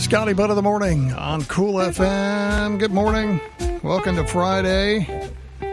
Scotty Butt of the Morning on Cool FM. Good morning. Welcome to Friday.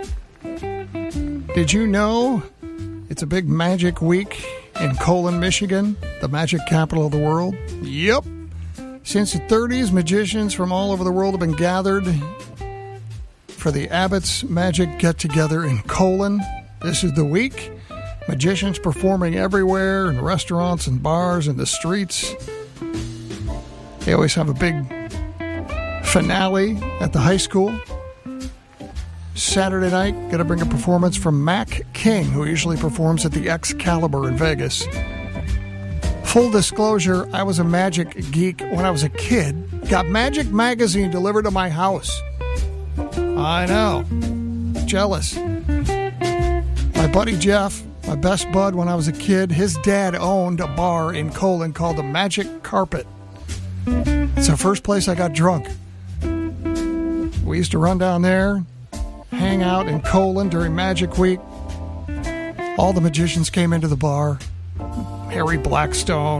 Did you know it's a big magic week in Colon, Michigan, the magic capital of the world? Yep. Since the 30s, magicians from all over the world have been gathered for the Abbott's Magic Get-Together in Colon. This is the week. Magicians performing everywhere in restaurants and bars and the streets. They always have a big finale at the high school. Saturday night, going to bring a performance from Mac King, who usually performs at the Excalibur in Vegas. Full disclosure, I was a magic geek when I was a kid. Got Magic Magazine delivered to my house. I know. Jealous. My buddy Jeff, my best bud when I was a kid, his dad owned a bar in Colon called the Magic Carpet. It's the first place I got drunk. We used to run down there, hang out in Colon during Magic Week. All the magicians came into the bar. Harry Blackstone.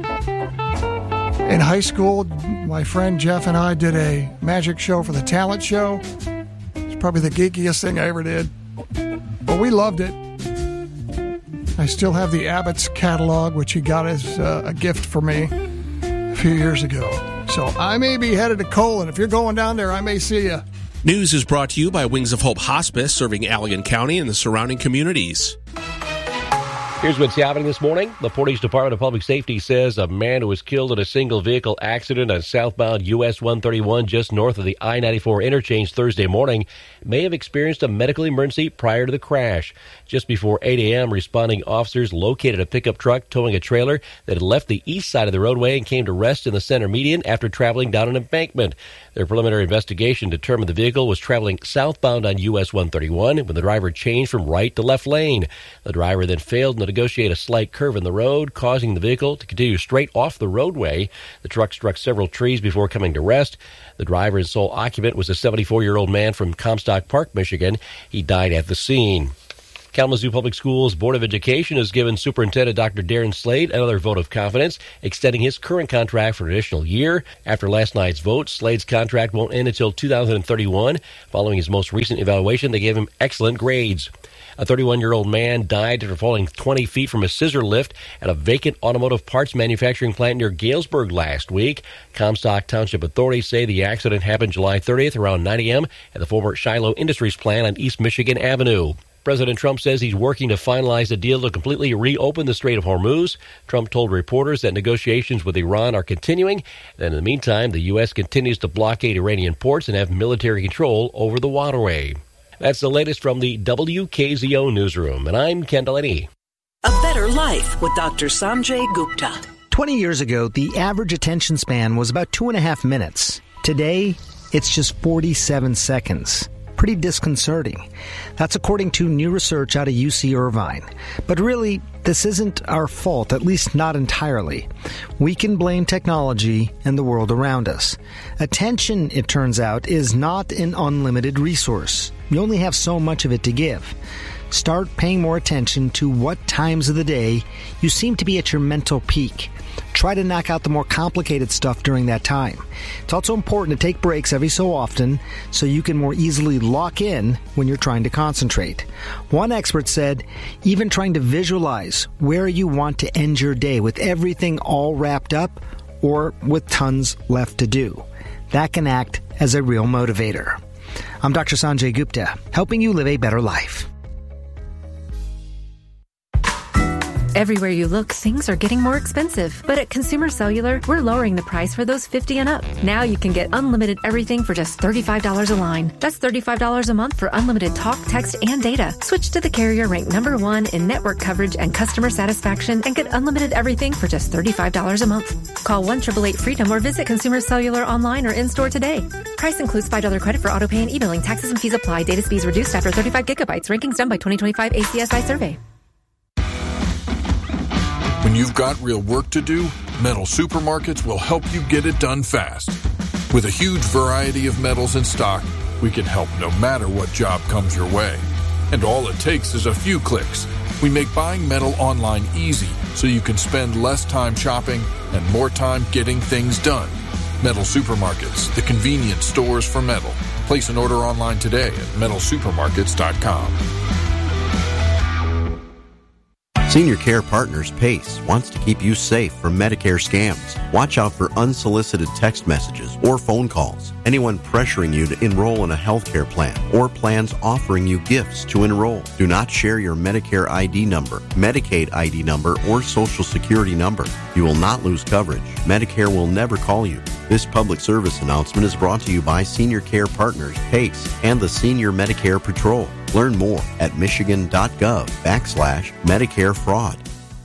In high school, my friend Jeff and I did a magic show for the talent show. It's probably the geekiest thing I ever did. But we loved it. I still have the Abbott's catalog, which he got as a gift for me a few years ago. So I may be headed to Colon. If you're going down there, I may see you. News is brought to you by Wings of Hope Hospice, serving Allegan County and the surrounding communities. Here's what's happening this morning. The Portage Department of Public Safety says a man who was killed in a single-vehicle accident on southbound US 131 just north of the I-94 interchange Thursday morning may have experienced a medical emergency prior to the crash. Just before 8 a.m., responding officers located a pickup truck towing a trailer that had left the east side of the roadway and came to rest in the center median after traveling down an embankment. Their preliminary investigation determined the vehicle was traveling southbound on US 131 when the driver changed from right to left lane. The driver then failed to negotiate a slight curve in the road, causing the vehicle to continue straight off the roadway. The truck struck several trees before coming to rest. The driver and sole occupant was a 74-year-old man from Comstock Park, Michigan. He died at the scene. Kalamazoo Public Schools Board of Education has given Superintendent Dr. Darren Slade another vote of confidence, extending his current contract for an additional year. After last night's vote, Slade's contract won't end until 2031. Following his most recent evaluation, they gave him excellent grades. A 31-year-old man died after falling 20 feet from a scissor lift at a vacant automotive parts manufacturing plant near Galesburg last week. Comstock Township authorities say the accident happened July 30th around 9 a.m. at the former Shiloh Industries plant on East Michigan Avenue. President Trump says he's working to finalize a deal to completely reopen the Strait of Hormuz. Trump told reporters that negotiations with Iran are continuing. And in the meantime, the U.S. continues to blockade Iranian ports and have military control over the waterway. That's the latest from the WKZO Newsroom, and I'm Ken Delaney. A Better Life with Dr. Sanjay Gupta. 20 years ago, the average attention span was about 2.5 minutes. Today, it's just 47 seconds. Pretty disconcerting. That's according to new research out of UC Irvine. But really, this isn't our fault, at least not entirely. We can blame technology and the world around us. Attention, it turns out, is not an unlimited resource. You only have so much of it to give. Start paying more attention to what times of the day you seem to be at your mental peak. Try to knock out the more complicated stuff during that time. It's also important to take breaks every so often so you can more easily lock in when you're trying to concentrate. One expert said, even trying to visualize where you want to end your day with everything all wrapped up or with tons left to do. That can act as a real motivator. I'm Dr. Sanjay Gupta, helping you live a better life. Everywhere you look, things are getting more expensive. But at Consumer Cellular, we're lowering the price for those 50 and up. Now you can get unlimited everything for just $35 a line. That's $35 a month for unlimited talk, text, and data. Switch to the carrier ranked #1 in network coverage and customer satisfaction and get unlimited everything for just $35 a month. Call 1-888-FREEDOM or visit Consumer Cellular online or in-store today. Price includes $5 credit for auto pay and e-billing. Taxes and fees apply. Data speeds reduced after 35 gigabytes. Rankings done by 2025 ACSI survey. When you've got real work to do, Metal Supermarkets will help you get it done fast. With a huge variety of metals in stock, we can help no matter what job comes your way. And all it takes is a few clicks. We make buying metal online easy so you can spend less time shopping and more time getting things done. Metal Supermarkets, the convenience stores for metal. Place an order online today at metalsupermarkets.com. Senior Care Partners PACE wants to keep you safe from Medicare scams. Watch out for unsolicited text messages or phone calls. Anyone pressuring you to enroll in a healthcare plan or plans offering you gifts to enroll. Do not share your Medicare ID number, Medicaid ID number, or Social Security number. You will not lose coverage. Medicare will never call you. This public service announcement is brought to you by Senior Care Partners PACE and the Senior Medicare Patrol. Learn more at michigan.gov/Medicare fraud.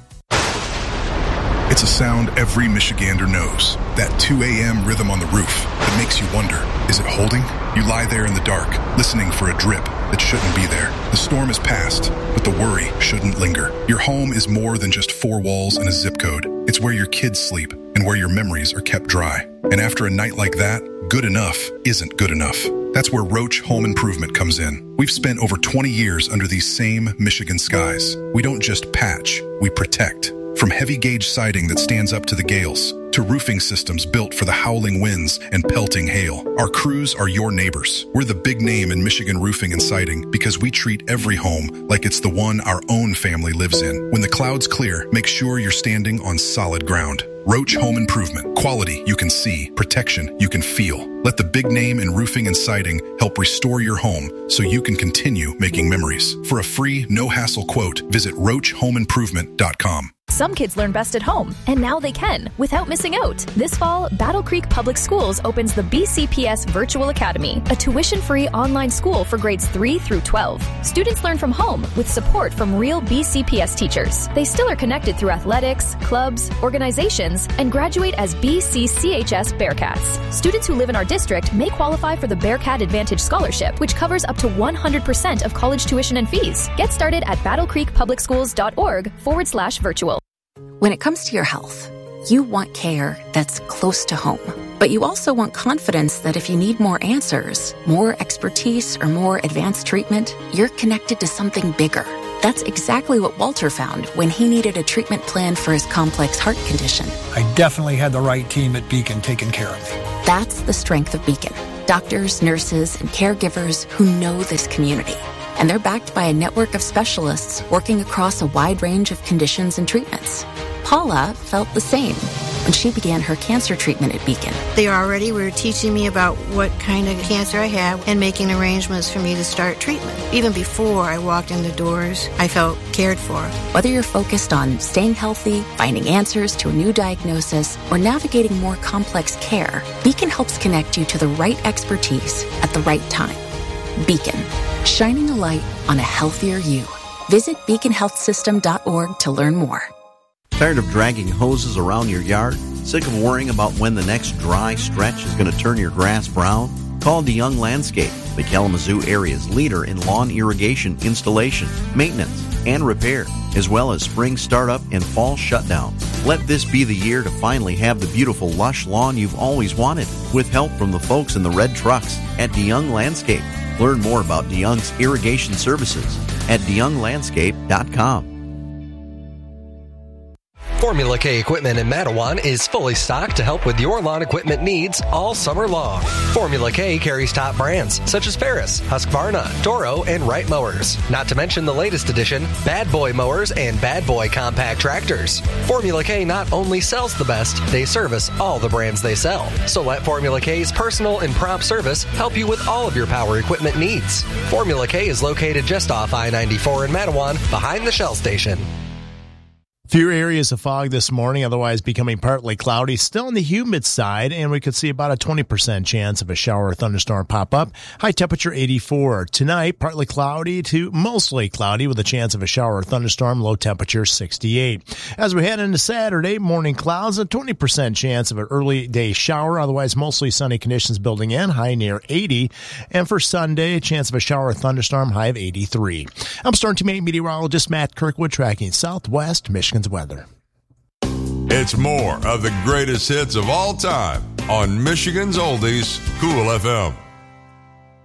It's a sound every Michigander knows. That 2 a.m. rhythm on the roof that makes you wonder, is it holding? You lie there in the dark, listening for a drip that shouldn't be there. The storm is past, but the worry shouldn't linger. Your home is more than just 4 walls and a zip code. It's where your kids sleep and where your memories are kept dry. And after a night like that, good enough isn't good enough. That's where Roach Home Improvement comes in. We've spent over 20 years under these same Michigan skies. We don't just patch, we protect. From heavy gauge siding that stands up to the gales, to roofing systems built for the howling winds and pelting hail, our crews are your neighbors. We're the big name in Michigan roofing and siding because we treat every home like it's the one our own family lives in. When the clouds clear, make sure you're standing on solid ground. Roach Home Improvement. Quality you can see, protection you can feel. Let the big name in roofing and siding help restore your home so you can continue making memories. For a free, no-hassle quote, visit roachhomeimprovement.com. Some kids learn best at home, and now they can, without missing out. This fall, Battle Creek Public Schools opens the BCPS Virtual Academy, a tuition-free online school for grades 3 through 12. Students learn from home with support from real BCPS teachers. They still are connected through athletics, clubs, organizations, and graduate as BCCHS Bearcats. Students who live in our district may qualify for the Bearcat Advantage Scholarship, which covers up to 100% of college tuition and fees. Get started at battlecreekpublicschools.org/virtual. When it comes to your health, you want care that's close to home. But you also want confidence that if you need more answers, more expertise, or more advanced treatment, you're connected to something bigger. That's exactly what Walter found when he needed a treatment plan for his complex heart condition. I definitely had the right team at Beacon taking care of me. That's the strength of Beacon. Doctors, nurses, and caregivers who know this community. And they're backed by a network of specialists working across a wide range of conditions and treatments. Paula felt the same when she began her cancer treatment at Beacon. They already were teaching me about what kind of cancer I had and making arrangements for me to start treatment. Even before I walked in the doors, I felt cared for. Whether you're focused on staying healthy, finding answers to a new diagnosis, or navigating more complex care, Beacon helps connect you to the right expertise at the right time. Beacon, shining a light on a healthier you. Visit beaconhealthsystem.org to learn more. Tired of dragging hoses around your yard? Sick of worrying about when the next dry stretch is going to turn your grass brown? Call DeYoung Landscape, the Kalamazoo area's leader in lawn irrigation installation, maintenance, and repair, as well as spring startup and fall shutdown. Let this be the year to finally have the beautiful lush lawn you've always wanted, with help from the folks in the red trucks at DeYoung Landscape. Learn more about DeYoung's irrigation services at DeYoungLandscape.com. Formula K Equipment in Mattawan is fully stocked to help with your lawn equipment needs all summer long. Formula K carries top brands such as Ferris, Husqvarna, Toro, and Wright mowers. Not to mention the latest edition, Bad Boy mowers and Bad Boy compact tractors. Formula K not only sells the best, they service all the brands they sell. So let Formula K's personal and prompt service help you with all of your power equipment needs. Formula K is located just off I-94 in Mattawan, behind the Shell station. Few areas of fog this morning, otherwise becoming partly cloudy, still on the humid side, and we could see about a 20% chance of a shower or thunderstorm pop up. High temperature 84. Tonight, partly cloudy to mostly cloudy with a chance of a shower or thunderstorm, low temperature 68. As we head into Saturday, morning clouds, a 20% chance of an early day shower, otherwise mostly sunny conditions building in, high near 80. And for Sunday, a chance of a shower or thunderstorm, high of 83. I'm Storm Team 8 meteorologist Matt Kirkwood tracking southwest Michigan's weather. It's more of the greatest hits of all time on Michigan's Oldies, Cool FM.